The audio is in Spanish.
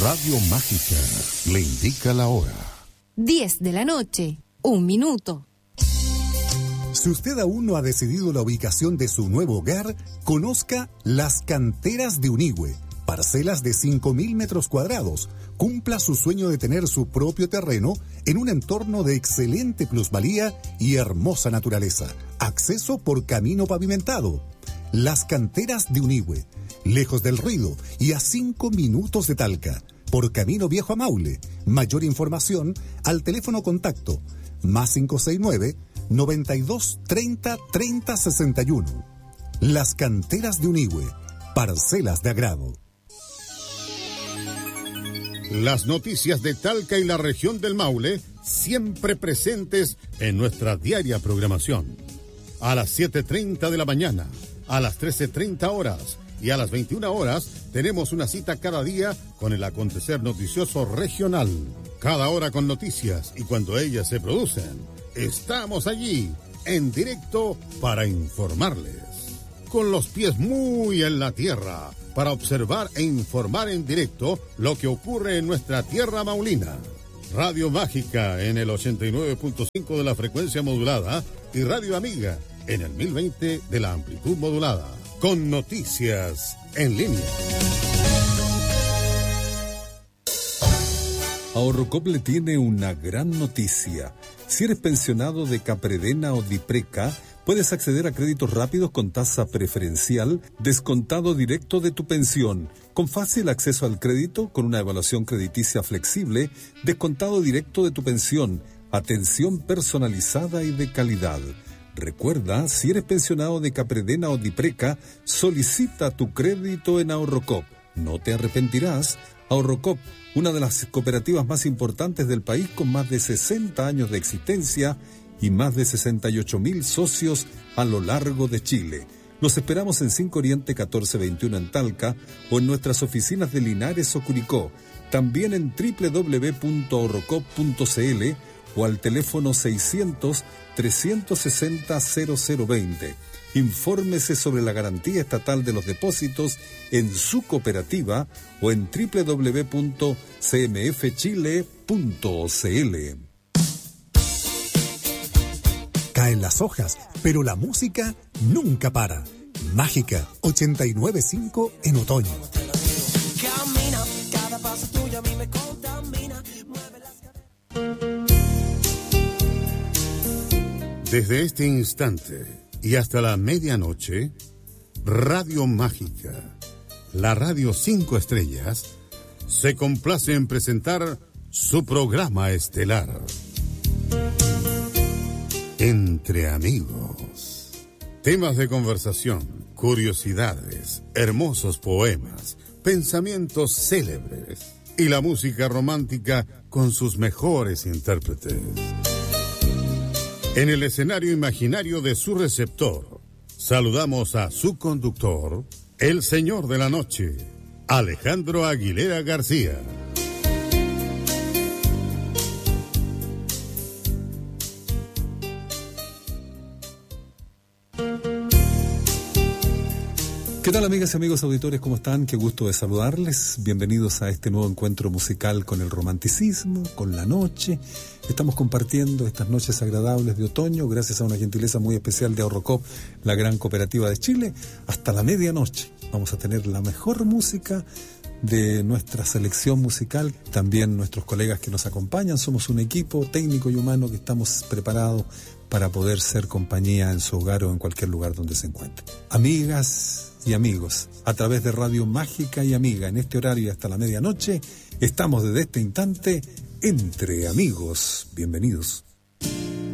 Radio Mágica le indica la hora. 10 de la noche, 1 minuto. Si usted aún no ha decidido la ubicación de su nuevo hogar, conozca Las Canteras de Unigüe. Parcelas de 5.000 metros cuadrados. Cumpla su sueño de tener su propio terreno en un entorno de excelente plusvalía y hermosa naturaleza. Acceso por camino pavimentado. Las Canteras de Unigüe. Lejos del ruido y a 5 minutos de Talca. Por camino viejo a Maule. Mayor información al teléfono contacto +569 92 30 30 61. Las Canteras de Unigüe. Parcelas de agrado. Las noticias de Talca y la región del Maule siempre presentes en nuestra diaria programación. A las 7:30 de la mañana, a las 13:30 horas y a las 21 horas tenemos una cita cada día con el acontecer noticioso regional. Cada hora con noticias y cuando ellas se producen, estamos allí, en directo para informarles. Con los pies muy en la tierra, para observar e informar en directo lo que ocurre en nuestra tierra maulina. Radio Mágica en el 89.5 de la frecuencia modulada y Radio Amiga en el 1020 de la amplitud modulada. Con noticias en línea. Ahorrocop le tiene una gran noticia. Si eres pensionado de Capredena o Dipreca, puedes acceder a créditos rápidos con tasa preferencial, descontado directo de tu pensión, con fácil acceso al crédito, con una evaluación crediticia flexible, descontado directo de tu pensión, atención personalizada y de calidad. Recuerda, si eres pensionado de Capredena o Dipreca, solicita tu crédito en Ahorrocop. No te arrepentirás. Ahorrocop, una de las cooperativas más importantes del país con más de 60 años de existencia y más de 68.000 socios a lo largo de Chile. Los esperamos en 5 Oriente 1421 en Talca o en nuestras oficinas de Linares o Curicó. También en www.ahorrocop.cl o al teléfono 600-360-0020. Infórmese sobre la garantía estatal de los depósitos en su cooperativa o en www.cmfchile.cl. Caen las hojas, pero la música nunca para. Mágica 89.5 en otoño. Camina, cada paso tuyo a mí me contamina. Mueve las cadenas. Desde este instante y hasta la medianoche, Radio Mágica, la radio 5 estrellas, se complace en presentar su programa estelar. Entre amigos. Temas de conversación, curiosidades, hermosos poemas, pensamientos célebres y la música romántica con sus mejores intérpretes. En el escenario imaginario de su receptor, saludamos a su conductor, el señor de la noche, Alejandro Aguilera García. ¿Qué tal, amigas y amigos auditores? ¿Cómo están? Qué gusto de saludarles. Bienvenidos a este nuevo encuentro musical con el romanticismo, con la noche. Estamos compartiendo estas noches agradables de otoño gracias a una gentileza muy especial de Ahorrocop, la gran cooperativa de Chile. Hasta la medianoche vamos a tener la mejor música de nuestra selección musical. También nuestros colegas que nos acompañan. Somos un equipo técnico y humano que estamos preparados para poder ser compañía en su hogar o en cualquier lugar donde se encuentre. Amigas y amigos, a través de Radio Mágica y Amiga, en este horario y hasta la medianoche, estamos desde este instante entre amigos. Bienvenidos.